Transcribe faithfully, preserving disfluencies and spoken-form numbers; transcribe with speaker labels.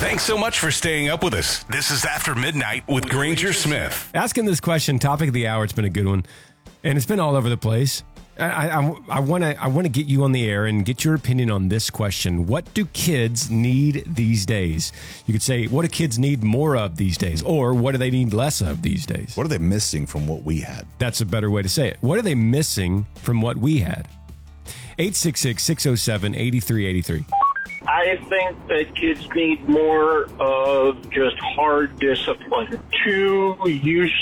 Speaker 1: Thanks so much for staying up with us. This is After Midnight with Granger Smith.
Speaker 2: Asking this question, topic of the hour, it's been a good one, and it's been all over the place. I, I, I want to I want to get you on the air and get your opinion on this question. What do kids need these days? You could say, what do kids need more of these days? Or what do they need less of these days?
Speaker 3: What are they missing from what we had?
Speaker 2: That's a better way to say it. What are they missing from what we had? eight six six, six oh seven, eight three eight three.
Speaker 4: I think that kids need more of just hard discipline. Too used